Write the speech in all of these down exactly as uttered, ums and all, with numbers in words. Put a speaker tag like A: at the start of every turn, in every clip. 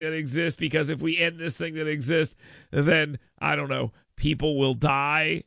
A: that exists, because if we end this thing that exists, then, I don't know, people will die.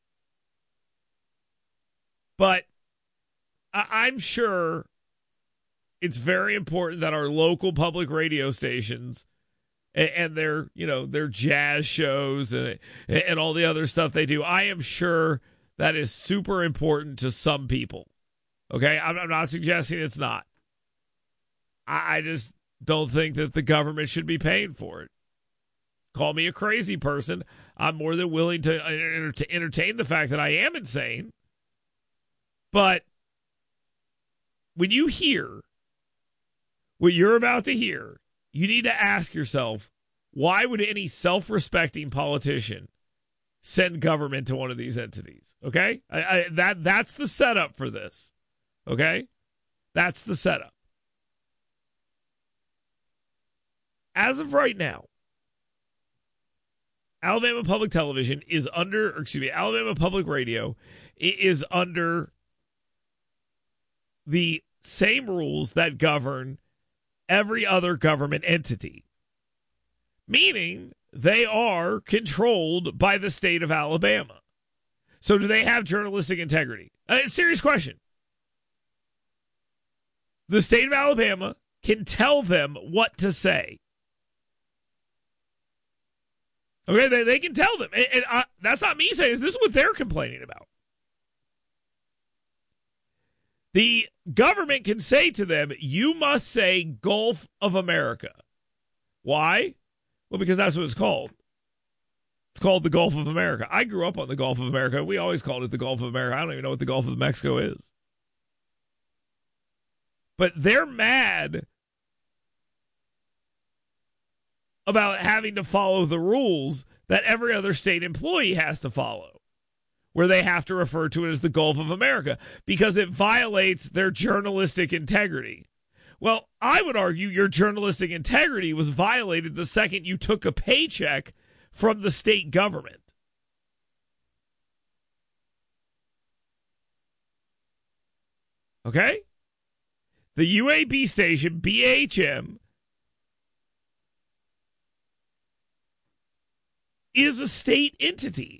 A: But I- I'm sure it's very important that our local public radio stations and, and their, you know, their jazz shows and and all the other stuff they do, I am sure that is super important to some people. Okay? I'm, I'm not suggesting it's not. I, I just don't think that the government should be paying for it. Call me a crazy person. I'm more than willing to, uh, to entertain the fact that I am insane. But when you hear what you're about to hear, you need to ask yourself, why would any self-respecting politician send government to one of these entities? Okay? I, I, that that's the setup for this. Okay? That's the setup. As of right now, Alabama Public Television is under, or excuse me, Alabama Public Radio is under the same rules that govern every other government entity. Meaning they are controlled by the state of Alabama. So do they have journalistic integrity? A serious question. The state of Alabama can tell them what to say. Okay, they, they can tell them. And, and I, that's not me saying this. This is what they're complaining about. The government can say to them, you must say Gulf of America. Why? Well, because that's what it's called. It's called the Gulf of America. I grew up on the Gulf of America. We always called it the Gulf of America. I don't even know what the Gulf of Mexico is. But they're mad about having to follow the rules that every other state employee has to follow, where they have to refer to it as the Gulf of America because it violates their journalistic integrity. Well, I would argue your journalistic integrity was violated the second you took a paycheck from the state government. Okay? The U A B station, B H M, is a state entity.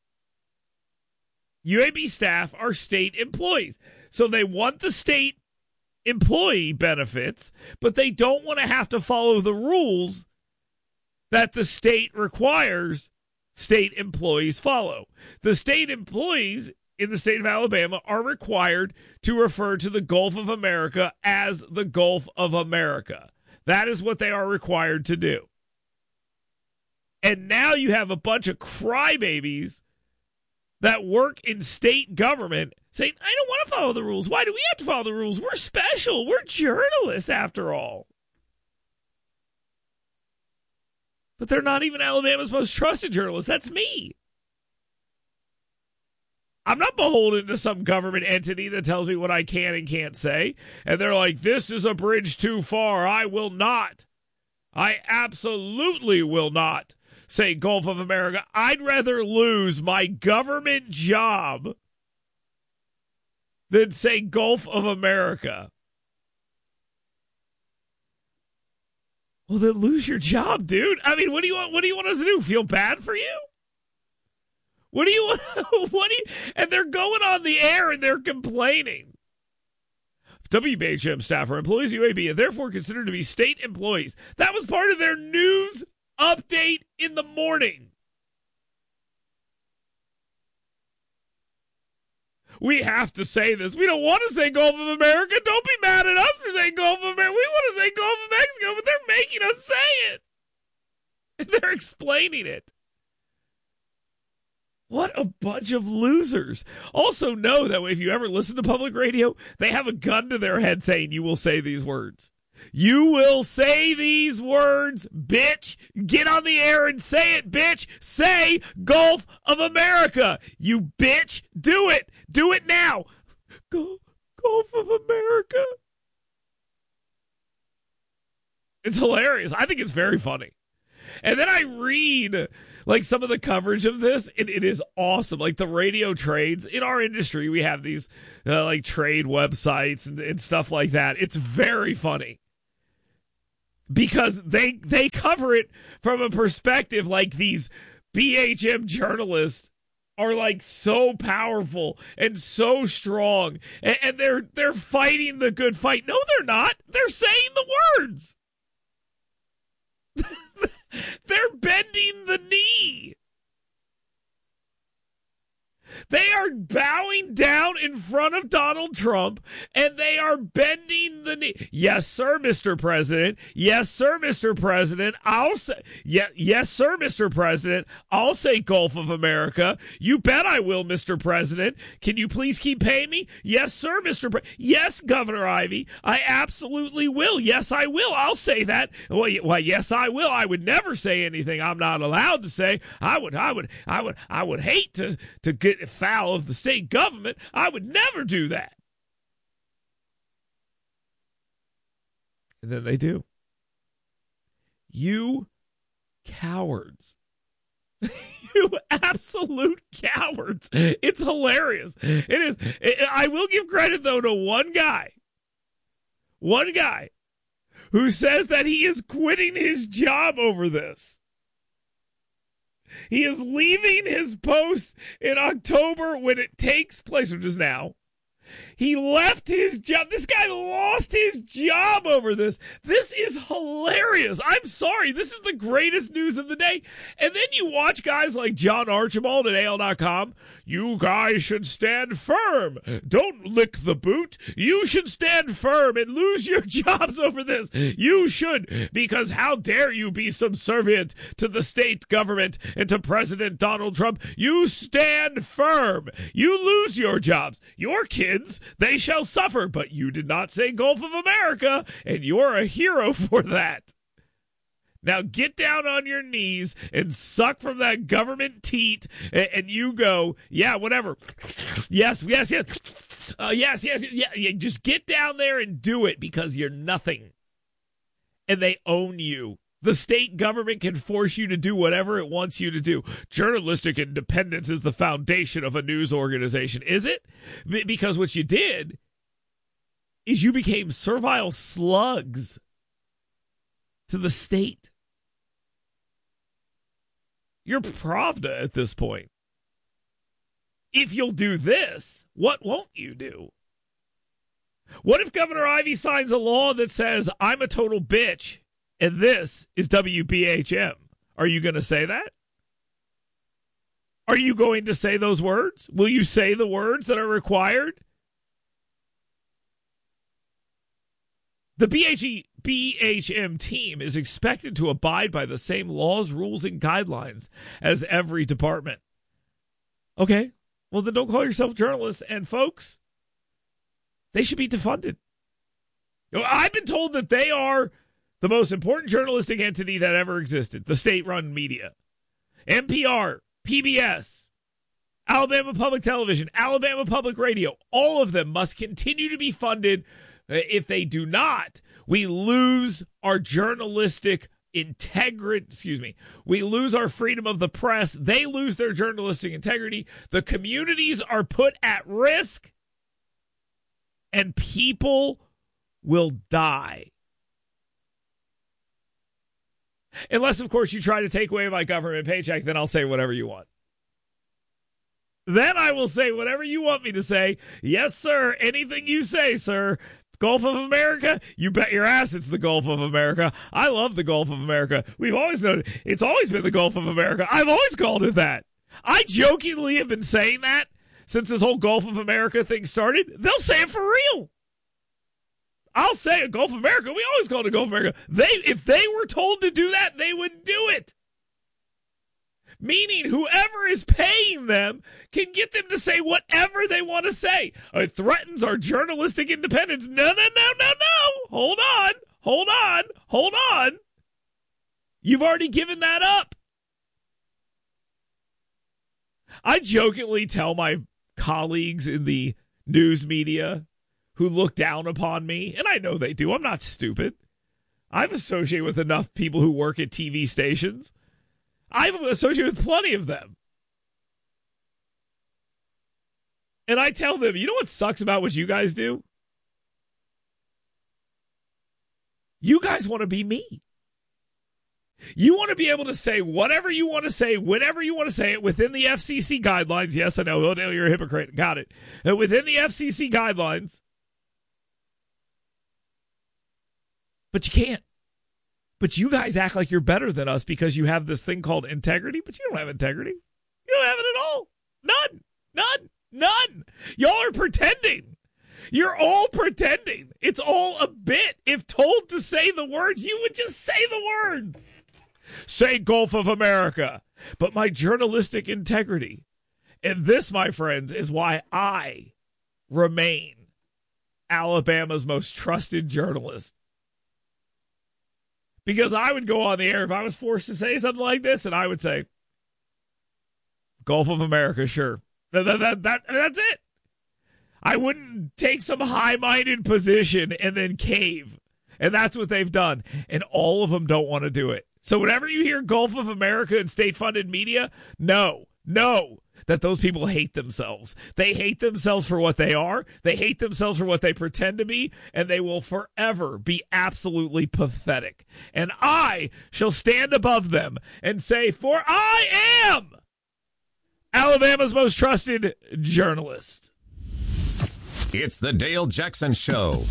A: U A B staff are state employees. So they want the state employee benefits, but they don't want to have to follow the rules that the state requires state employees follow. The state employees in the state of Alabama are required to refer to the Gulf of America as the Gulf of America. That is what they are required to do. And now you have a bunch of crybabies that work in state government saying, I don't want to follow the rules. Why do we have to follow the rules? We're special. We're journalists, after all. But they're not even Alabama's most trusted journalists. That's me. I'm not beholden to some government entity that tells me what I can and can't say. And they're like, this is a bridge too far. I will not. I absolutely will not say Gulf of America. I'd rather lose my government job than say Gulf of America. Well, then lose your job, dude. I mean, what do you want? What do you want us to do? Feel bad for you? What do you want? What do you? And they're going on the air and they're complaining. W B H M staff are employees of U A B and therefore considered to be state employees. That was part of their news update in the morning. We have to say this. We don't want to say Gulf of America. Don't be mad at us for saying Gulf of America. We want to say Gulf of Mexico, but they're making us say it. And they're explaining it. What a bunch of losers. Also know that if you ever listen to public radio, they have a gun to their head saying you will say these words. You will say these words, bitch. Get on the air and say it, bitch. Say Gulf of America. You bitch. Do it. Do it now. Gulf, Gulf of America. It's hilarious. I think it's very funny. And then I read like some of the coverage of this, and it is awesome. Like the radio trades in our industry, we have these uh, like trade websites and, and stuff like that. It's very funny. because they they cover it from a perspective like these B H M journalists are like so powerful and so strong, and, and they're they're fighting the good fight. No, they're not. They're saying the words. They're bending the knee. They are bowing down in front of Donald Trump, and they are bending the knee. Yes, sir, Mister President. Yes, sir, Mister President. I'll say, yeah, yes, sir, Mister President. I'll say Gulf of America. You bet I will, Mister President. Can you please keep paying me? Yes, sir, Mister President. Yes, Governor Ivey. I absolutely will. Yes, I will. I'll say that. Well, well, yes, I will. I would never say anything I'm not allowed to say. I would, I would, I would, I would hate to to get foul of the state government. I would never do that. And then they do. You cowards. You absolute cowards. It's hilarious. It is. It, I will give credit, though, to one guy. One guy who says that he is quitting his job over this. He is leaving his post in October when it takes place, which is now. He left his job. This guy lost his job over this. This is hilarious. I'm sorry. This is the greatest news of the day. And then you watch guys like John Archibald at A L dot com. You guys should stand firm. Don't lick the boot. You should stand firm and lose your jobs over this. You should, because how dare you be subservient to the state government and to President Donald Trump. You stand firm. You lose your jobs. Your kids, they shall suffer, but you did not say Gulf of America, and you're a hero for that. Now get down on your knees and suck from that government teat, and, and you go, yeah, whatever. Yes, yes, yes. Uh, yes, yes, yeah, yeah. Just get down there and do it, because you're nothing. And they own you. The state government can force you to do whatever it wants you to do. Journalistic independence is the foundation of a news organization. Is it? B- because what you did is you became servile slugs to the state. You're Pravda at this point. If you'll do this, what won't you do? What if Governor Ivey signs a law that says, I'm a total bitch, and this is W B H M? Are you going to say that? Are you going to say those words? Will you say the words that are required? The B H M team is expected to abide by the same laws, rules, and guidelines as every department. Okay, well then don't call yourself journalists. And folks, they should be defunded. I've been told that they are the most important journalistic entity that ever existed, the state-run media. N P R, P B S, Alabama Public Television, Alabama Public Radio, all of them must continue to be funded. If they do not, we lose our journalistic integrity. Excuse me. We lose our freedom of the press. They lose their journalistic integrity. The communities are put at risk, and people will die. Unless, of course, you try to take away my government paycheck, then I'll say whatever you want. Then I will say whatever you want me to say. Yes, sir. Anything you say, sir. Gulf of America? You bet your ass it's the Gulf of America. I love the Gulf of America. We've always known it. It's always been the Gulf of America. I've always called it that. I jokingly have been saying that since this whole Gulf of America thing started. They'll say it for real. I'll say it, Gulf of America. We always called it Gulf of America. They, if they were told to do that, they would do it. Meaning whoever is paying them can get them to say whatever they want to say. It threatens our journalistic independence. No, no, no, no, no. Hold on. Hold on. Hold on. You've already given that up. I jokingly tell my colleagues in the news media who look down upon me, and I know they do. I'm not stupid. I've associated with enough people who work at T V stations. I've associated with plenty of them. And I tell them, you know what sucks about what you guys do? You guys want to be me. You want to be able to say whatever you want to say, whenever you want to say it, within the F C C guidelines. Yes, I know. Oh, no, you're a hypocrite. Got it. And within the F C C guidelines. But you can't. But you guys act like you're better than us because you have this thing called integrity, but you don't have integrity. You don't have it at all. None. None. None. Y'all are pretending. You're all pretending. It's all a bit. If told to say the words, you would just say the words. Say Gulf of America. But my journalistic integrity. And this, my friends, is why I remain Alabama's most trusted journalist. Because I would go on the air if I was forced to say something like this, and I would say, Gulf of America, sure. That, that, that, that, that's it. I wouldn't take some high-minded position and then cave. And that's what they've done. And all of them don't want to do it. So whenever you hear Gulf of America and state-funded media, no, no. That those people hate themselves. They hate themselves for what they are. They hate themselves for what they pretend to be. And they will forever be absolutely pathetic. And I shall stand above them and say, for I am Alabama's most trusted journalist.
B: It's the Dale Jackson Show.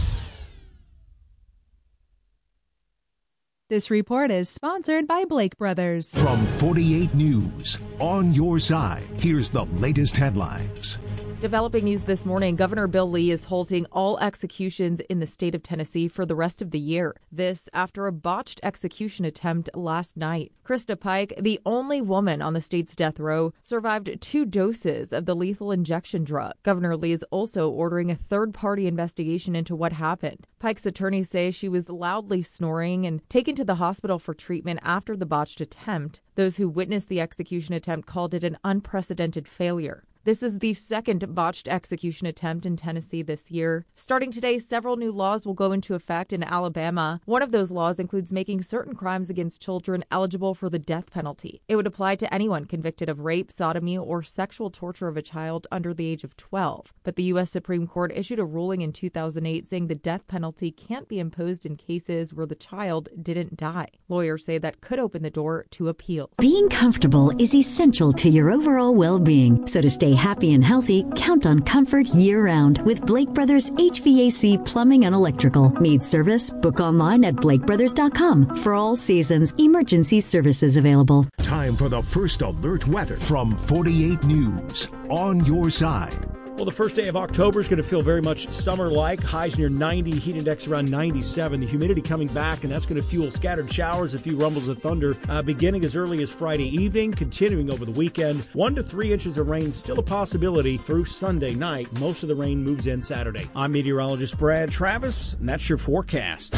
C: This report is sponsored by Blake Brothers.
D: From forty-eight News, on your side, here's the latest headlines.
E: Developing news this morning, Governor Bill Lee is halting all executions in the state of Tennessee for the rest of the year. This after a botched execution attempt last night. Krista Pike, the only woman on the state's death row, survived two doses of the lethal injection drug. Governor Lee is also ordering a third-party investigation into what happened. Pike's attorneys say she was loudly snoring and taken to the hospital for treatment after the botched attempt. Those who witnessed the execution attempt called it an unprecedented failure. This is the second botched execution attempt in Tennessee this year. Starting today, several new laws will go into effect in Alabama. One of those laws includes making certain crimes against children eligible for the death penalty. It would apply to anyone convicted of rape, sodomy, or sexual torture of a child under the age of twelve. But the U S Supreme Court issued a ruling in two thousand eight saying the death penalty can't be imposed in cases where the child didn't die. Lawyers say that could open the door to appeals.
F: Being comfortable is essential to your overall well-being. So to stay happy and healthy, count on comfort year-round with Blake Brothers H V A C Plumbing and Electrical. Need service? Book online at blake brothers dot com. For all seasons, emergency services available.
D: Time for the first alert weather from forty-eight News, on your side.
G: Well, the first day of October is going to feel very much summer-like. Highs near ninety, heat index around ninety-seven. The humidity coming back, and that's going to fuel scattered showers, a few rumbles of thunder, uh, beginning as early as Friday evening, continuing over the weekend. One to three inches of rain, still a possibility through Sunday night. Most of the rain moves in Saturday. I'm meteorologist Brad Travis, and that's your forecast.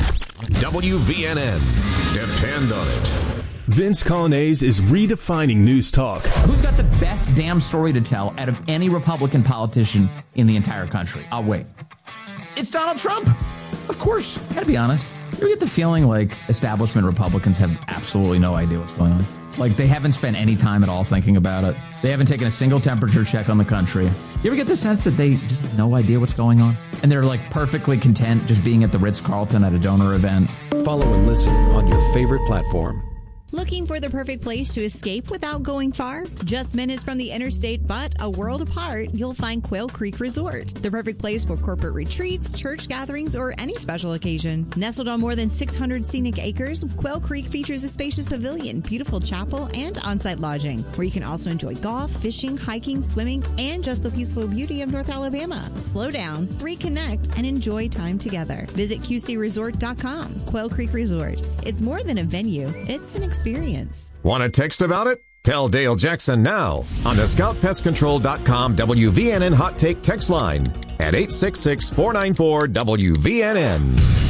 B: W V N N. Depend on it.
H: Vince Colonnese is redefining news talk.
I: Who's got the best damn story to tell out of any Republican politician in the entire country? I'll wait. It's Donald Trump. Of course. Gotta be honest. You ever get the feeling like establishment Republicans have absolutely no idea what's going on? Like they haven't spent any time at all thinking about it. They haven't taken a single temperature check on the country. You ever get the sense that they just have no idea what's going on? And they're like perfectly content just being at the Ritz-Carlton at a donor event?
J: Follow and listen on your favorite platform.
K: Looking for the perfect place to escape without going far? Just minutes from the interstate, but a world apart, you'll find Quail Creek Resort. The perfect place for corporate retreats, church gatherings, or any special occasion. Nestled on more than six hundred scenic acres, Quail Creek features a spacious pavilion, beautiful chapel, and on-site lodging, where you can also enjoy golf, fishing, hiking, swimming, and just the peaceful beauty of North Alabama. Slow down, reconnect, and enjoy time together. Visit Q C resort dot com. Quail Creek Resort. It's more than a venue, it's an experience. Experience.
B: Want to text about it? Tell Dale Jackson now on the scout pest control dot com W V N N Hot Take text line at eight six six, four nine four, W V N N.